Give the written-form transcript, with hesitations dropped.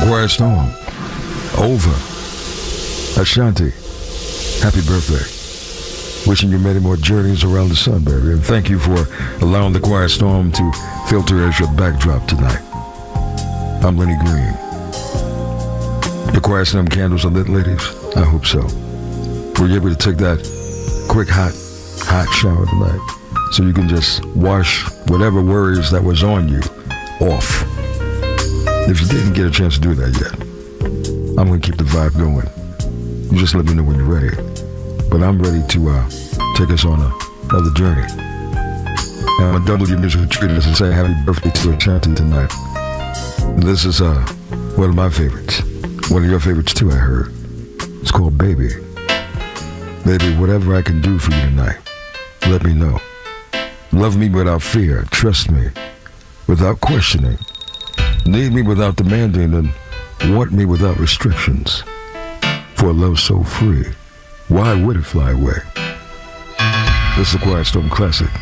Quiet Storm. Over. Ashanti. Happy birthday. Wishing you many more journeys around the sun, baby. And thank you for allowing the Quiet Storm to filter as your backdrop tonight. I'm Lenny Green. The Quiet Storm candles are lit, ladies? I hope so. Were you able to take that quick, hot shower tonight so you can just wash whatever worries that was on you off? If you didn't get a chance to do that yet, I'm going to keep the vibe going. You just let me know when you're ready. But I'm ready to take us on another journey. And I'm going to double your musical treatment and say happy birthday to Ashanti tonight. This is one of my favorites. One of your favorites too, I heard. It's called Baby. Baby, whatever I can do for you tonight, let me know. Love me without fear. Trust me without questioning. Need me without demanding, and want me without restrictions. For a love so free, why would it fly away? This is a Quiet Storm classic.